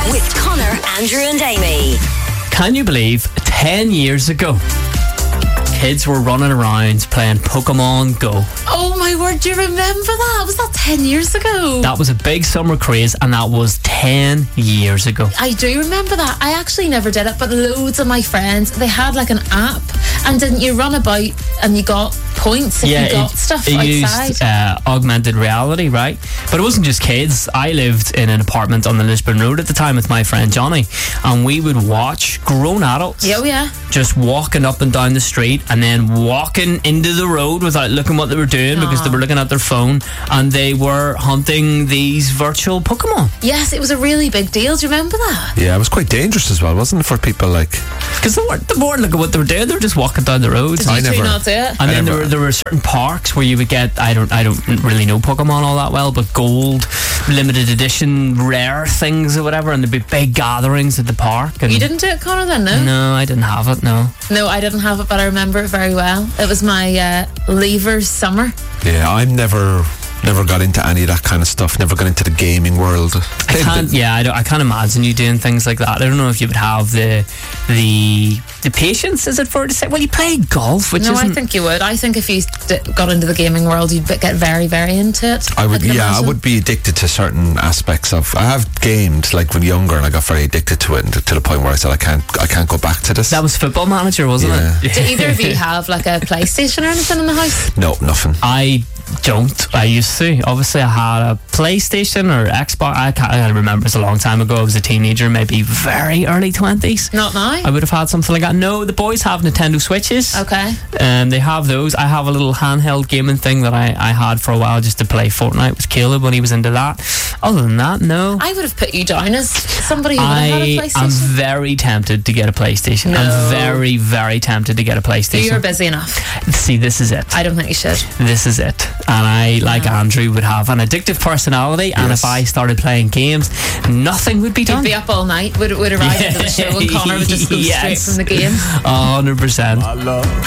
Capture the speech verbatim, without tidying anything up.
with Connor, Andrew and Amy. Can you believe ten years ago, kids were running around playing Pokemon Go? Oh my word, do you remember that? Was that ten years ago? That was a big summer craze, and that was ten years ago. I do remember that. I actually never did it, but loads of my friends, they had like an app, and didn't you run about and you got points if yeah, you got it, stuff it outside? used uh, augmented reality, right? But it wasn't just kids. I lived in an apartment on the Lisburn Road at the time with my friend Johnny, and we would watch grown adults Oh yeah. just walking up and down the street and then walking into the road without looking what they were doing because they were looking at their phone, and they were hunting these virtual Pokemon. Yes, it was a really big deal. Do you remember that? Yeah, it was quite dangerous as well, wasn't it, for people like... Because they weren't, they weren't looking at what they were doing, they were just walking down the road. Did you I two never- not do it? And I then there never- were, there were certain parks where you would get, I don't I don't really know Pokemon all that well, but gold, limited edition, rare things or whatever, and there'd be big gatherings at the park. And You didn't do it, Connor, then, no? No, I didn't have it, no. No, I didn't have it, but I remember it very well. It was my uh, leavers summer. Yeah, I've never... Never got into any of that kind of stuff. Never got into the gaming world. I can't, yeah, I, don't, I can't imagine you doing things like that. I don't know if you would have the the the patience, is it fair to say? Well, you play golf, which No, isn't... I think you would. I think if you d- got into the gaming world, you'd get very, very into it. I would, can yeah, imagine. I would be addicted to certain aspects of. I have gamed like when younger, and I got very addicted to it, and to, to the point where I said I can't, I can't go back to this. That was Football Manager, wasn't Yeah. it? Do either of you have like a PlayStation or anything in the house? No, nothing. I don't. I used to. Obviously, I had a PlayStation or Xbox. I can't, I can't remember. It's a long time ago. I was a teenager, maybe very early twenties. Not now. I would have had something like that. No, the boys have Nintendo Switches. Okay. Um, they have those. I have a little handheld gaming thing that I, I had for a while just to play Fortnite with Caleb when he was into that. Other than that, no. I would have put you down as somebody who would have had a I PlayStation. am very tempted to get a PlayStation. No. I'm very, very tempted to get a PlayStation. You're busy enough. See, this is it. I don't think you should. This is it. And I, like Yeah. Andrew, would have an addictive personality, and Yes. if I started playing games, nothing would be You'd done. be up all night. Would would arrive into the show and Connor would just go Yes. straight from the game. one hundred percent. My love.